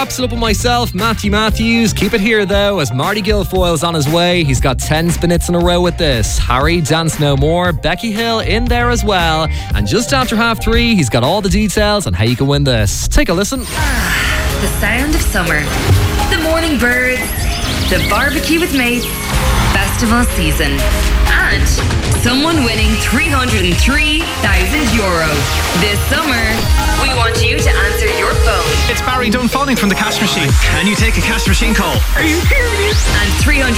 wraps it up with myself, Matthew Matthews. Keep it here though, as Marty Guilfoyle's on his way. He's got 10 spinets in a row with this. Harry, Dance No More, Becky Hill in there as well. And just after 3:30, he's got all the details on how you can win this. Take a listen. The sound of summer, the morning birds, the barbecue with mates, festival season, and someone winning €303,000. This summer, we want you to answer your phone. It's Barry Dunphoning from the Cash Machine. Can you take a Cash Machine call? Are you serious? And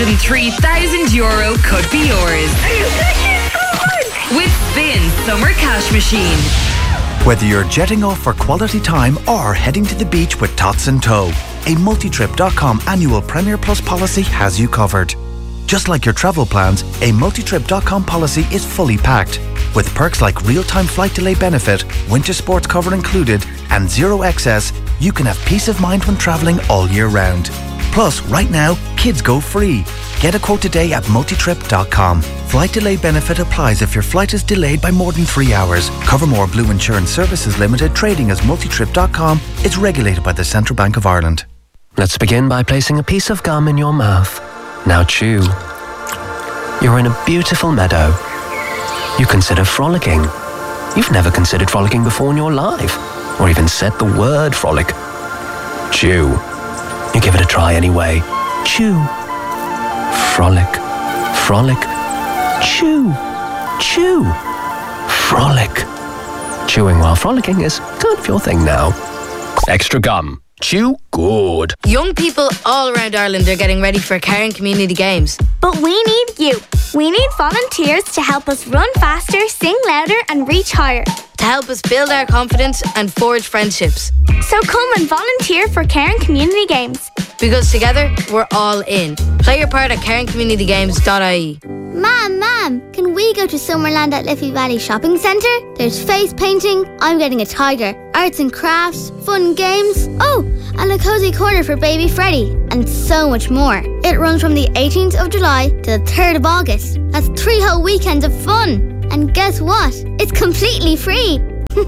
€303,000 could be yours. Are you serious? With Spin Summer Cash Machine. Whether you're jetting off for quality time or heading to the beach with Tots in tow, a multitrip.com annual Premier Plus policy has you covered. Just like your travel plans, a multitrip.com policy is fully packed. With perks like real-time flight delay benefit, winter sports cover included, and zero excess, you can have peace of mind when travelling all year round. Plus, right now, kids go free. Get a quote today at multitrip.com. Flight delay benefit applies if your flight is delayed by more than 3 hours. Covermore Blue Insurance Services Limited, trading as multitrip.com. It's regulated by the Central Bank of Ireland. Let's begin by placing a piece of gum in your mouth. Now chew. You're in a beautiful meadow. You consider frolicking. You've never considered frolicking before in your life, or even said the word frolic. Chew. You give it a try anyway. Chew. Frolic. Frolic. Chew. Chew. Frolic. Chewing while frolicking is kind of your thing now. Extra gum. Chew good. Young people all around Ireland are getting ready for Cairn Community Games. But we need you. We need volunteers to help us run faster, sing louder and reach higher. To help us build our confidence and forge friendships. So come and volunteer for Cairn Community Games. Because together, we're all in. Play your part at cairncommunitygames.ie. Mom, can we go to Summerland at Liffey Valley Shopping Centre? There's face painting, I'm getting a tiger, arts and crafts, fun games, oh, and a cosy corner for baby Freddie, and so much more. It runs from the 18th of July to the 3rd of August. That's 3 whole weekends of fun. And guess what? It's completely free.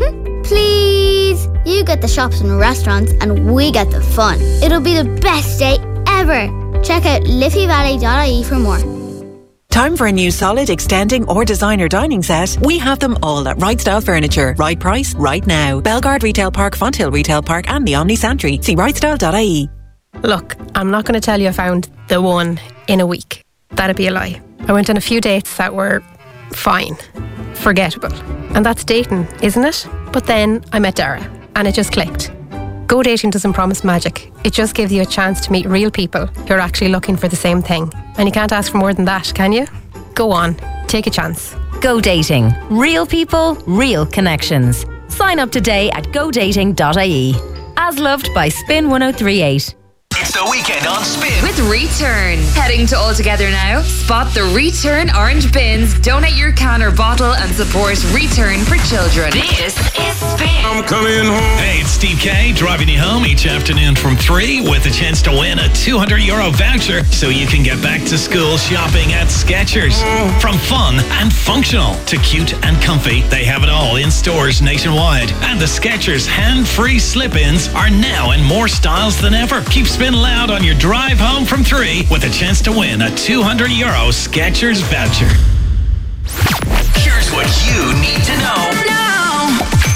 Please. You get the shops and restaurants and we get the fun. It'll be the best day ever. Check out liffeyvalley.ie for more. Time for a new solid, extending or designer dining set? We have them all at Right Style Furniture. Right price, right now. Belgard Retail Park, Fonthill Retail Park and the Omni Santry. See rightstyle.ie. Look, I'm not going to tell you I found the one in a week. That'd be a lie. I went on a few dates that were fine, forgettable. And that's dating, isn't it? But then I met Dara and it just clicked. Go dating doesn't promise magic. It just gives you a chance to meet real people who are actually looking for the same thing. And you can't ask for more than that, can you? Go on, take a chance. Go dating. Real people, real connections. Sign up today at godating.ie. As loved by Spin 1038. It's the weekend on Spin. With Return. Heading to All Together now. Spot the Return orange bins, donate your can or bottle and support Return for children. This is Spin. I'm coming home. Hey, it's Steve K driving you home each afternoon from 3 with a chance to win a €200 voucher so you can get back to school shopping at Skechers. From fun and functional to cute and comfy, they have it all in stores nationwide. And the Skechers hand-free slip-ins are now in more styles than ever. Keep spin loud on your drive home from 3 with a chance to win a €200 Skechers voucher. Here's what you need to know now.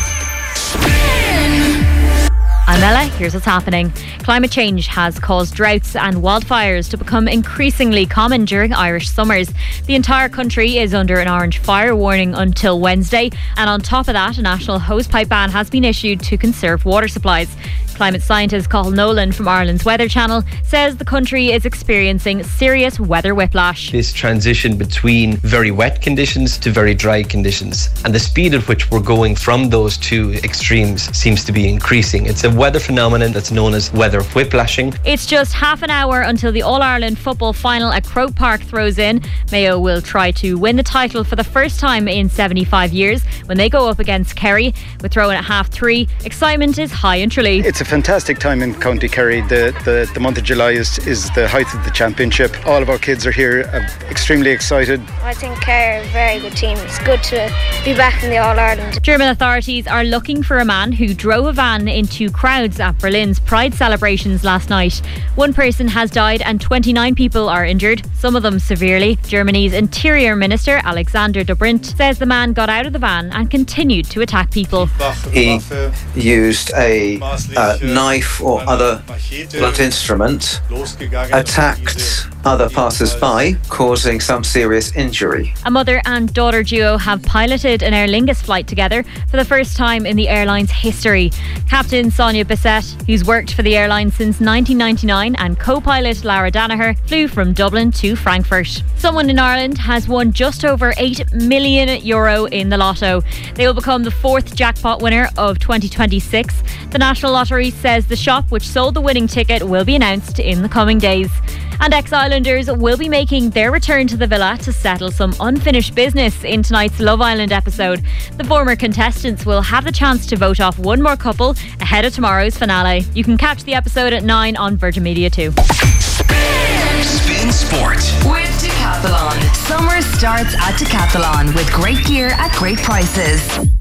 I'm Ella, here's what's happening. Climate change has caused droughts and wildfires to become increasingly common during Irish summers. The entire country is under an orange fire warning until Wednesday, and on top of that, a national hosepipe ban has been issued to conserve water supplies. Climate scientist Cathal Nolan from Ireland's Weather Channel says the country is experiencing serious weather whiplash. This transition between very wet conditions to very dry conditions, and the speed at which we're going from those two extremes seems to be increasing. It's a weather phenomenon that's known as weather whiplashing. It's just half an hour until the All-Ireland football final at Croke Park throws in. Mayo will try to win the title for the first time in 75 years when they go up against Kerry. With throwing at 3:30, excitement is high in Tralee. It's a fantastic time in County Kerry. The month of July is the height of the championship. All of our kids are here, extremely excited. I think Kerry are a very good team. It's good to be back in the All-Ireland. German authorities are looking for a man who drove a van into Croke crowds at Berlin's Pride celebrations last night. One person has died and 29 people are injured, some of them severely. Germany's Interior Minister Alexander Dobrindt says the man got out of the van and continued to attack people. He used a knife or other blunt instrument, attacked other passers-by, causing some serious injury. A mother and daughter duo have piloted an Aer Lingus flight together for the first time in the airline's history. Captain Sonia Bissett, who's worked for the airline since 1999, and co-pilot Lara Danaher flew from Dublin to Frankfurt. Someone in Ireland has won just over €8 million in the lotto. They will become the fourth jackpot winner of 2026. The National Lottery says the shop which sold the winning ticket will be announced in the coming days. And ex-Islanders will be making their return to the villa to settle some unfinished business in tonight's Love Island episode. The former contestants will have the chance to vote off one more couple ahead of tomorrow's finale. You can catch the episode at 9 on Virgin Media 2. Spin Sport with Decathlon. Summer starts at Decathlon with great gear at great prices.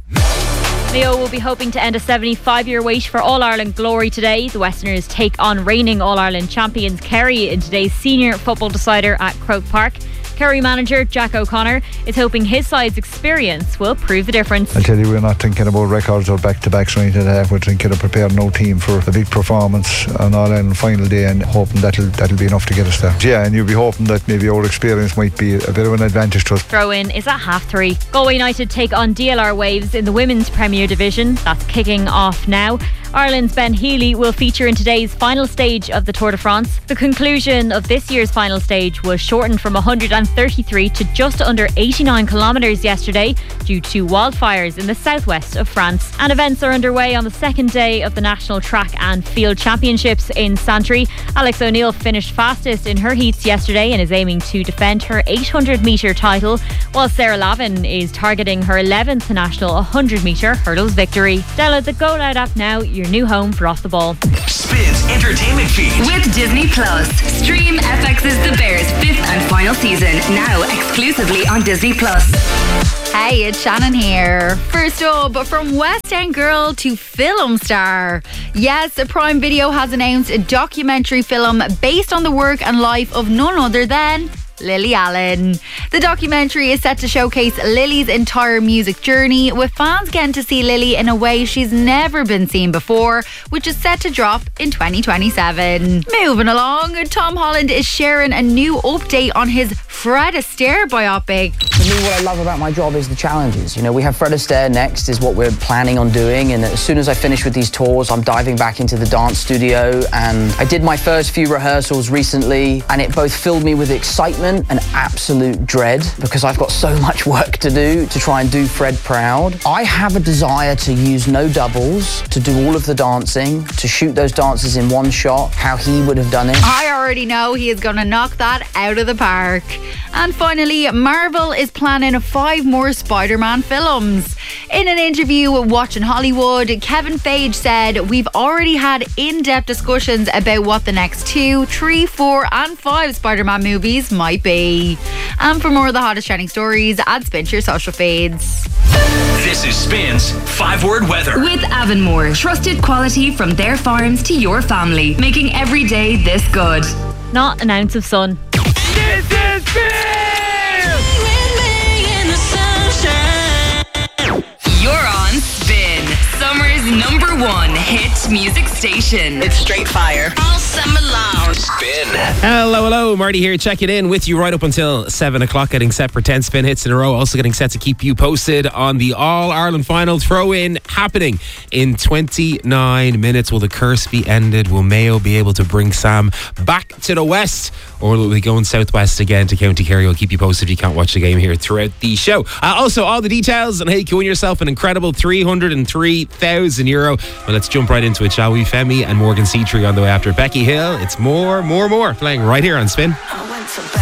Mayo will be hoping to end a 75-year wait for All-Ireland glory today. The Westerners take on reigning All-Ireland champions Kerry in today's senior football decider at Croke Park. Kerry manager Jack O'Connor is hoping his side's experience will prove the difference. I tell you, we're not thinking about records or back-to-backs or anything like that. We're thinking of preparing our team for a big performance on All-Ireland final day and hoping that'll be enough to get us there. Yeah, and you'll be hoping that maybe our experience might be a bit of an advantage to us. Throw-in is at 3:30. Galway United take on DLR Waves in the Women's Premier Division. That's kicking off now. Ireland's Ben Healy will feature in today's final stage of the Tour de France. The conclusion of this year's final stage was shortened from 133 to just under 89 kilometres yesterday due to wildfires in the southwest of France. And events are underway on the second day of the National Track and Field Championships in Santry. Alex O'Neill finished fastest in her heats yesterday and is aiming to defend her 800-metre title, while Sarah Lavin is targeting her 11th national 100-metre hurdles victory. Download the Go Loud app now, your new home for Off the Ball. Spins entertainment feed with Disney Plus. Stream FX's The Bears 5th and final season now exclusively on Disney Plus. Hey, it's Shannon here. First up, from West End girl to film star. Yes, Prime Video has announced a documentary film based on the work and life of none other than Lily Allen. The documentary is set to showcase Lily's entire music journey, with fans getting to see Lily in a way she's never been seen before, which is set to drop in 2027. Moving along, Tom Holland is sharing a new update on his Fred Astaire biopic. For me, what I love about my job is the challenges. You know, we have Fred Astaire next is what we're planning on doing, and as soon as I finish with these tours, I'm diving back into the dance studio, and I did my first few rehearsals recently, and it both filled me with excitement and absolute dread because I've got so much work to do to try and do Fred proud. I have a desire to use no doubles, to do all of the dancing, to shoot those dances in one shot, how he would have done it. I already know he is going to knock that out of the park. And finally, Marvel is planning 5 more Spider-Man films. In an interview with Watching Hollywood, Kevin Feige said, "We've already had in-depth discussions about what the next 2, 3, 4 and 5 Spider-Man movies might be." And for more of the hottest trending stories, add Spin to your social feeds. This is Spin's 5-word weather. With Avonmore, trusted quality from their farms to your family, making every day this good. Not an ounce of sun. This is You're on Spin, summer's #1 hit music station. It's straight fire. All summer long. Spin. Hello. Marty here, checking in with you right up until 7 o'clock, getting set for 10 spin hits in a row. Also getting set to keep you posted on the All-Ireland final throw-in happening in 29 minutes. Will the curse be ended? Will Mayo be able to bring Sam back to the west? Or will we go in southwest again to County Kerry? We'll keep you posted if you can't watch the game here throughout the show. Also, all the details, and hey, you can win yourself an incredible €303,000. Well, let's jump right into it, shall we? Femi and Morgan Seatree on the way after Becky Hill. It's more playing right here on Spin.